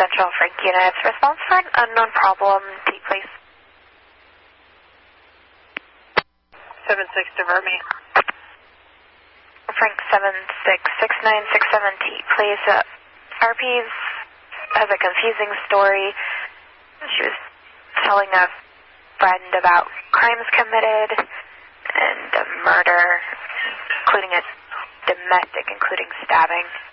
Central Frank units. Response for an unknown problem. T, please. 7-6, divert me. Frank 766967T, please. RP has a confusing story. She was telling a friend about crimes committed and a murder, including a domestic, including stabbing.